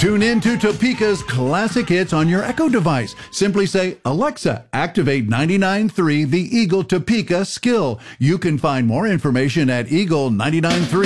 Tune in to Topeka's classic hits on your Echo device. Simply say, Alexa, activate 99.3 The Eagle Topeka skill. You can find more information at eagle993.